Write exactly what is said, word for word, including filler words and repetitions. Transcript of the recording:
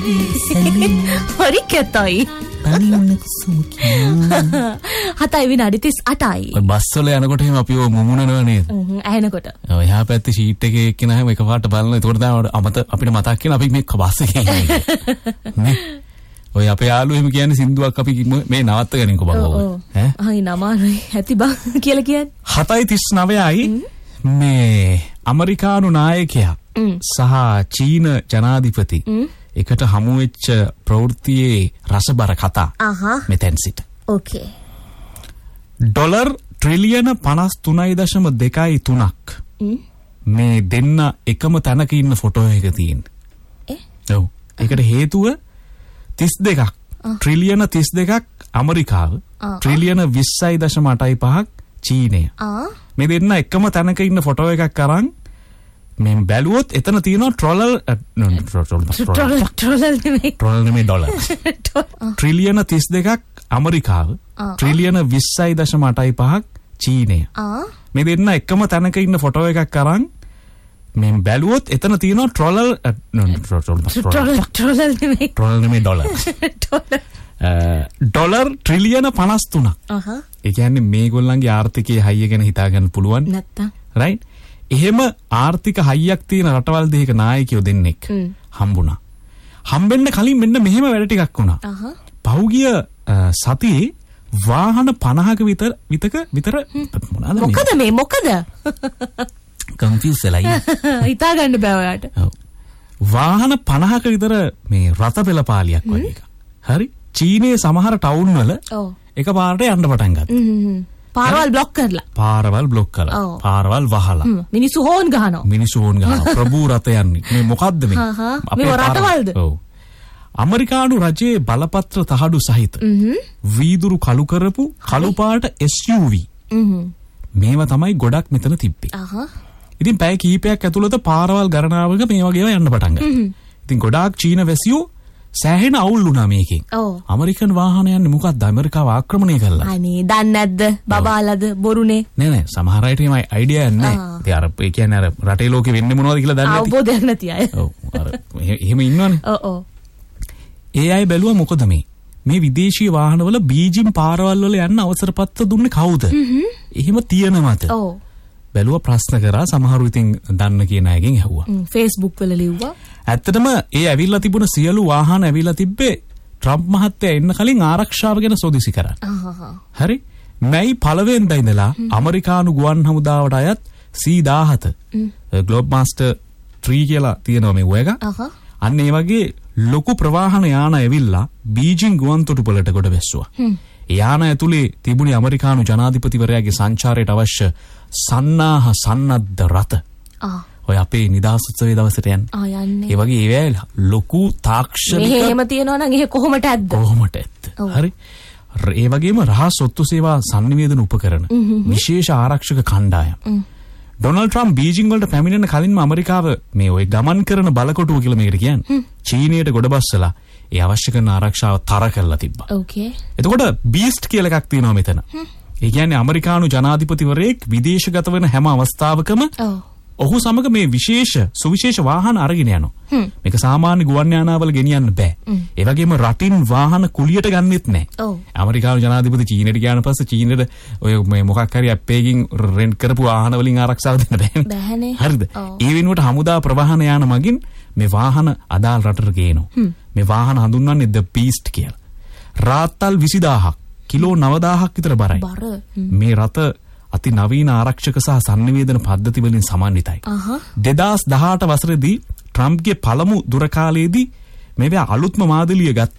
හරි කැතයි. තනියම සුමුකියා. හතයි විනාඩි තිස් අටයි. ඔය බස් වල යනකොට එහෙම අපි ඔය මුමුණනවා නේද? හ්ම් ඇහෙනකොට. ඔය එහා පැත්තේ ෂීට් එකේ එක්කිනාම එකපාරට බලනවා. ඒකට තමයි අමත අපිට මතක් වෙන අපි මේ බස් එකේ ඉන්නේ. නේ? ඔය අපේ යාළුවෝ එහෙම කියන්නේ සින්දුවක් අපි මේ නවත්ත ගනින්කෝ බං ඔය. ඈ? අහයි නමාරුයි ඇති බං කියලා කියන්නේ. හතයි තිස් නවයයි මේ ඇමරිකානු නායකයා සහ චීන ජනාධිපති එකට හමු වෙච්ච ප්‍රවෘත්තියේ රසබර කතා මෙතෙන් සිට. ඕකේ. ඩොලර් ට්‍රිලියන පනස් තුනයි දශම දෙකයි තුනක් මේ දෙන්න එකම තැනක ඉන්න ෆොටෝ එක තියෙන්නේ. ඈ? ඔව්. ඒකට හේතුව තිස් දෙකක් ට්‍රිලියන තිස් දෙකක් ඇමරිකාව ට්‍රිලියන විස්සයි දශම අටයි පහක් චීනය. මේ දෙන්න එකම තැනක ඉන්න ෆොටෝ එකක් අරන් මේ බැලුවොත් එතන තියෙනවා ට්‍රොලර් ට්‍රොලර් නෙමෙයි ඩොලර් ට්‍රිලියන තිස් දෙකක් ඇමරිකාව ට්‍රිලියන විස්සයි දශම අටයි පහක් චීනය. මේ දෙන්න එකම තැනක ඉන්න ෆොටෝ එකක් අරන් මේ බැලුවොත් එතන තියෙනවා ට්‍රොලර් ට්‍රොලර් නෙමෙයි ඩොලර් ඩොලර් ට්‍රිලියන පනස් තුනක්. ඒ කියන්නේ මේගොල්ලන්ගේ ආර්ථිකයේ හයිය ගැන හිතා ගන්න පුළුවන් නැත්තම් රයිට්. එහෙම ආර්ථික හයියක් තියෙන රටවල් දෙකක නායකයෝ දෙන්නෙක් හම්බුණා. හම්බෙන්න කලින් මෙන්න මෙහෙම වැඩ ටිකක් වුණා. පහුගිය සතියේ වාහන පනහක විතර විතක විතර මොනවාද මේ? මොකද මේ මොකද? කන්ෆියුස් වෙලා ඉන්නේ. හිතා ගන්න බෑ ඔයාට. ඔව්. වාහන පනහක විතර මේ රත පෙළපාලියක් වගේ එකක්. හරි? චීනයේ සමහර ටවුන් වල ඔව් එකපාරට යන්න පටන් ගත්තා. පාරවල් බ්ලොක් කරලා. පාරවල් බ්ලොක් කරලා. පාරවල් වහලා. මිනිස්සු හෝන් ගහනවා. මිනිස්සු හෝන් ගහනවා. ප්‍රභූ රත යන්නේ. මේ මොකද්ද මේ? මේ රටවල්ද? ඔව්. ඇමරිකානු රජයේ බලපත්‍ර තහඩු සහිත වීදුරු කළු කරපු කළු පාට එස් යූ වී. මේවා තමයි ගොඩක් මෙතන තිබ්බේ. ඉතින් පැය කිහිපයක් ඇතුළත පාරවල් ගණනාවක මේ වගේ ඒවා යන්න පටන් ගත්තා. ඉතින් ගොඩාක් චීන වැසියෝ සෑහෙන අවුල් වුණා මේකෙන්. ඇමරිකන් වාහන යන්නේ මොකක්ද? ඇමරිකාව ආක්‍රමණය කළා. අනේ දන්නේ නැද්ද? බබාලද බොරුනේ. නෑ නෑ සමහර අයට එහෙම අයිඩියා නැහැ. ඉතින් අර ඒ කියන්නේ අර රටේ ලෝකෙ වෙන්නේ මොනවද කියලා දන්නේ නැති. අවබෝධයක් නැති අය. ඔව් අර එහෙම ඉන්නවනේ. ඔව් ඔව්. ඒ අය බැලුවා මොකද මේ? මේ විදේශීය වාහනවල බීජිං පාරවල් වල යන්න අවසර පත්‍ර දුන්නේ කවුද? එහෙම තියෙනවද? ඔව්. බැලුවා ප්‍රශ්න කරා සමහරු ඉතින් දන්න කියන අයගෙන් ඇහුවා. Facebook වල ලිව්වා. ඇත්තටම ඒ ඇවිල්ලා තිබුණ සියලු වාහන ඇවිල්ලා තිබ්බේ ට්‍රම්ප් මහත්තයා එන්න කලින් ආරක්ෂාව ගැන සොදිසි කරන්න. හරි? මැයි පළවෙනිදා ඉඳලා ඇමරිකානු ගුවන් හමුදාවට අයත් සී දාහත ග්ලෝබ් මාස්ටර් ත්‍රී කියලා තියෙනවා මේ වේග. අන්න ඒ වගේ ලොකු ප්‍රවාහන යාන ඇවිල්ලා බීජිං ගුවන් තොටුපළට කොට බැස්සුවා. යාන ඇතුලේ තිබුණේ ඇමරිකානු ජනාධිපතිවරයාගේ සංචාරයට අවශ්‍ය සන්නාහ සන්නද්ධ රථ. ඔය අපේ නිදහස් උත්සවයේ දවසට යන්නේ. ආ යන්නේ. ඒ වගේ ඒවැ ලොකු තාක්ෂණික මෙහෙ එහෙම තියනවා නම් එහෙ කොහොමද ඇද්ද? කොහොමද ඇද්ද? හරි. ඒ වගේම රහස් ඔත්තු සේවා sannivedana උපකරණ විශේෂ ආරක්ෂක කණ්ඩායම්. ඩොනල්ඩ් ට්‍රම්ප් බීජිං වලට පැමිණෙන කලින්ම ඇමරිකාව මේ ඔය ගමන් කරන බලකොටුව කියලා මේකට කියන්නේ. චීනයට ගොඩබස්සලා ඒ අවශ්‍ය කරන ආරක්ෂාව තර කරලා තිබ්බා. ඕකේ. එතකොට බීස්ට් කියලා එකක් තියෙනවා මෙතන. ඒ කියන්නේ ඇමරිකානු ජනාධිපතිවරයෙක් විදේශගත වෙන හැම අවස්ථාවකම ඔහු සමග මේ විශේෂ සුවිශේෂ වාහන අරගෙන යනවා. මේක සාමාන්‍ය ගුවන් යානාවල ගෙනියන්න බෑ. ඒ වගේම රටින් වාහන කුලියට ගන්නෙත් නෑ. ඇමරිකානු ජනාධිපති චීනයට ගියාට පස්සේ චීනෙට ඔය මේ මොකක් හරි ඇප් එකකින් රෙන්ට් කරපු වාහන වලින් ආරක්ෂාව දෙන්න බෑනේ. බෑනේ. හරිද? ඒ වෙනුවට හමුදා ප්‍රවාහන යාන මගින් මේ වාහන අදාළ රටට ගේනවා. මේ වාහන හඳුන්වන්නේ ද බීස්ට් කියලා. රාත්තල් විසිදාහක් කිලෝ නවදාහක් විතර බරයි. මේ රථ අති නවීන ආරක්ෂක සහ sannivedana පද්ධති වලින් සමන්විතයි. දෙදාස් දහඅට වසරේදී ට්‍රම්ප්ගේ පළමු දුර කාලයේදී මේවා අලුත්ම මාදිලිය ගත්ත